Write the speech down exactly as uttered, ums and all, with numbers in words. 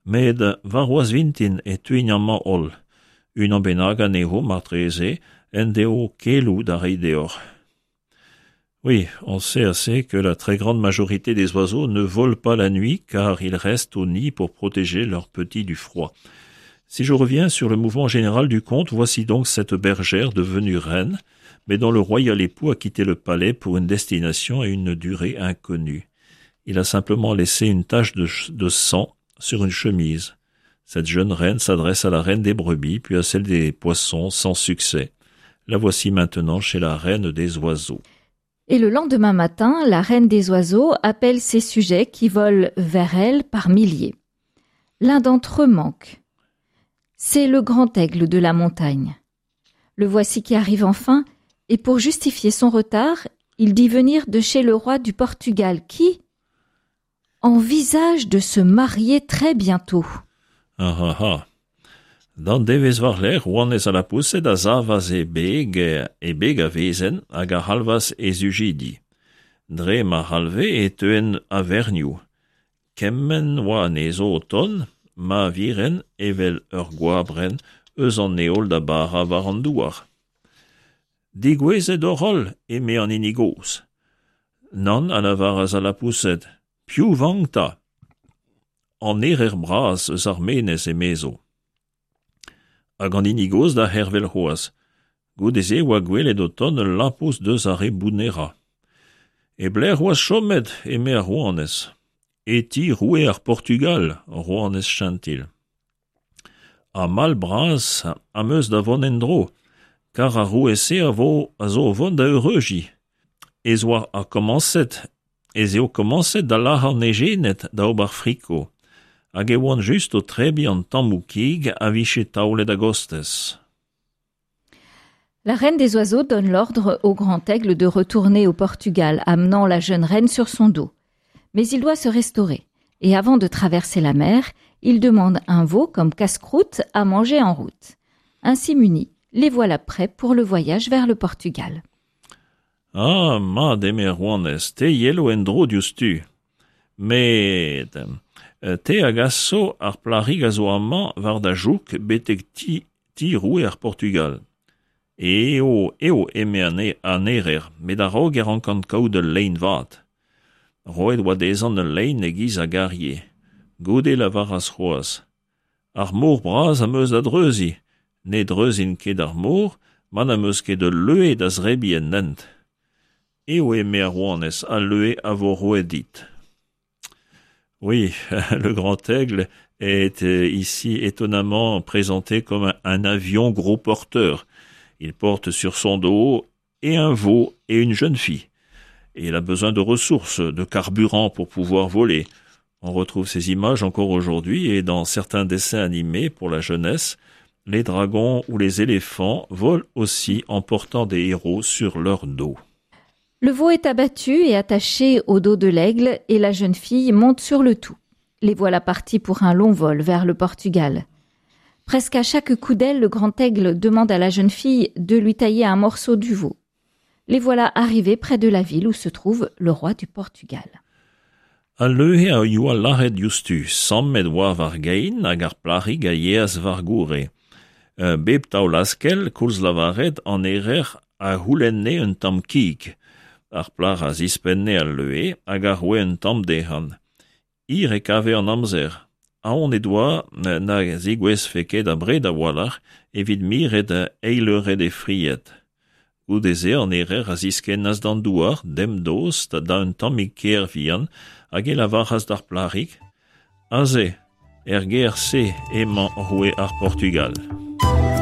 Med varoas vintin et tuignama ol, une ambenaga neho martreze, endeo kelu dareideor. Oui, on sait assez que la très grande majorité des oiseaux ne volent pas la nuit car ils restent au nid pour protéger leurs petits du froid. Si je reviens sur le mouvement général du conte, voici donc cette bergère devenue reine, mais dont le royal époux a quitté le palais pour une destination et une durée inconnue. Il a simplement laissé une tache de, de sang sur une chemise. Cette jeune reine s'adresse à la reine des brebis, puis à celle des poissons, sans succès. La voici maintenant chez la reine des oiseaux. Et le lendemain matin, la reine des oiseaux appelle ses sujets qui volent vers elle par milliers. L'un d'entre eux manque. C'est le grand aigle de la montagne. Le voici qui arrive enfin, et pour justifier son retard, il dit venir de chez le roi du Portugal qui envisage de se marier très bientôt. Ah ah ah. Dan deves varler Juanes a la pusse da zavas e beg e beg a vezen hag a halvas e zugidi. Dre ma halve e teuen a verniou. Kemmen oa nezo ton, ma viren evel ur goabren eus an neol da bara varandouar. Digwez e dorol e me an inigos. Nan an a varas a la pousset, piou vangta. An erer bras eus ar menez e mezo. Hag an inigos da hervel hoaz. Gout eze oa gwelet o ton ul lapous deus ar e bounera. E bler oaz chomet e me ar rouanez. E ti roue ar Portugal, rouanez chantil. A mal bras am eus da von endro, kar a rouese a vo a zo von da eureuji. Ez oa a komanset, ez eo komanset da lahar negenet da ober friko. Hag e oan just o trebi an tammoukig a viche taolet a gostez. La reine des oiseaux donne l'ordre au grand aigle de retourner au Portugal, amenant la jeune reine sur son dos. Mais il doit se restaurer, et avant de traverser la mer, il demande un veau comme casse-croûte à manger en route. Ainsi munis, les voilà prêts pour le voyage vers le Portugal. Ah, ma demer rouanez, te yelo endro diustu. Mais te agasso ar plarig a zo amañ war da jouk betek ti, ti roue ar Portugal. Eo, eo eme an, e, an erer, met a rog er an kant kaout ul lein vat. Roed oa dezan ul lein e giz a garrier. Gode la varas c'hoaz. Ar mor braz am eus da dreuzi. Ne dreuzin ket ar mor, man am eus ket ul leue da zrebi en nent. Eo eme a rouanez a leue a vo roed dit. Oui, le grand aigle est ici étonnamment présenté comme un, un avion gros porteur. Il porte sur son dos et un veau et une jeune fille. Et il a besoin de ressources, de carburant pour pouvoir voler. On retrouve ces images encore aujourd'hui et dans certains dessins animés pour la jeunesse, les dragons ou les éléphants volent aussi en portant des héros sur leur dos. Le veau est abattu et attaché au dos de l'aigle et la jeune fille monte sur le tout. Les voilà partis pour un long vol vers le Portugal. Presque à chaque coup d'aile, le grand aigle demande à la jeune fille de lui tailler un morceau du veau. Les voilà arrivés près de la ville où se trouve le roi du Portugal. A leuhe a yoa laret justu, sammet oa var gein hag ar plarig a yeaz var goure. Uh, bep taolaskel koulz lavaret an erer a houlenne un tam kig. Ar plar a zispenne al leue hag ar roe un tam dehan. Ir e kave an amzer. A on e doa na zigwez feket a bred a walar evit miret a eilered e friet. Gout eze an erer a zisken az dan douar dem dos da da un tammig ker vian hag e la varas d'ar plarig. Aze, er ger se emañ roe ar Portugal.